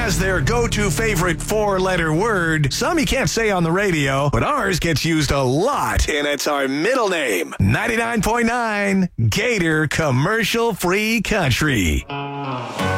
has their go-to favorite four-letter word. Some you can't say on the radio, but ours gets used a lot, and it's our middle name. 99.9 Gator Commercial Free Country.